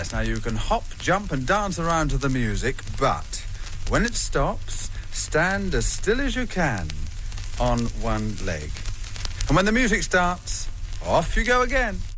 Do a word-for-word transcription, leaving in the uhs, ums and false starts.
exercise. Now, you can hop, jump and dance around to the music, but when it stops, stand as still as you can on one leg. And when the music starts, off you go again.